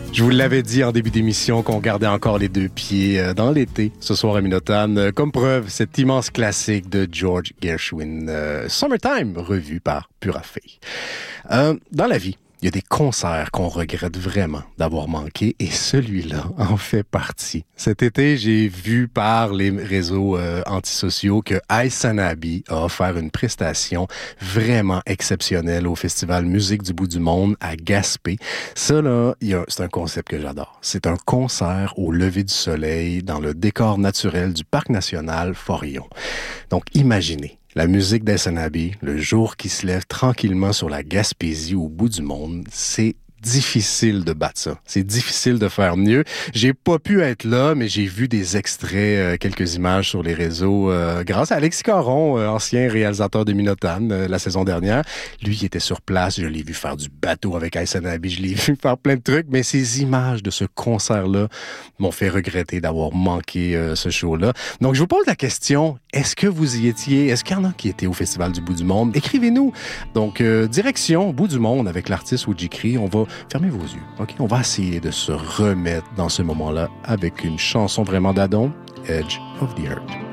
Je vous l'avais dit en début d'émission qu'on gardait encore les deux pieds dans l'été ce soir à Minotan. Comme preuve, cet immense classique de George Gershwin, Summertime, revu par Purafay. Dans la vie, il y a des concerts qu'on regrette vraiment d'avoir manqué et celui-là en fait partie. Cet été, j'ai vu par les réseaux antisociaux que Aïssanabi a offert une prestation vraiment exceptionnelle au Festival Musique du bout du monde à Gaspé. Ça, là, c'est un concept que j'adore. C'est un concert au lever du soleil dans le décor naturel du Parc national Forillon. Donc, imaginez. La musique d'Aïssanabi, le jour qui se lève tranquillement sur la Gaspésie au bout du monde, c'est difficile de battre ça. C'est difficile de faire mieux. J'ai pas pu être là, mais j'ai vu des extraits, quelques images sur les réseaux grâce à Alexis Caron, ancien réalisateur de Minotan la saison dernière. Lui, il était sur place. Je l'ai vu faire du bateau avec Aïssanabi. Je l'ai vu faire plein de trucs, mais ces images de ce concert-là m'ont fait regretter d'avoir manqué ce show-là. Donc, je vous pose la question, est-ce que vous y étiez? Est-ce qu'il y en a qui étaient au Festival du bout du monde? Écrivez-nous. Donc, direction Bout du monde avec l'artiste Oujikri. On va fermez vos yeux, OK? On va essayer de se remettre dans ce moment-là avec une chanson vraiment d'Adon, Edge of the Earth.